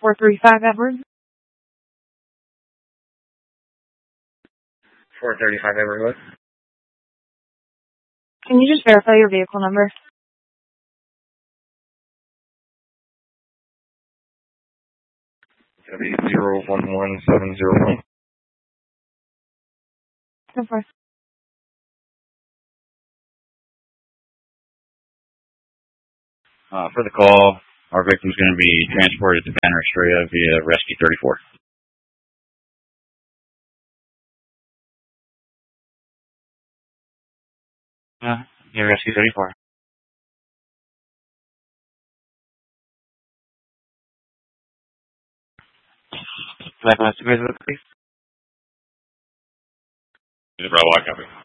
435 Edwards. 435 Edwards. Can you just verify your vehicle number? 011701. Go for it. For the call, our victim's going to be transported to Banner Estrella via Rescue 34. Yeah, Rescue 34. Black Master, please. Bravo, I copy.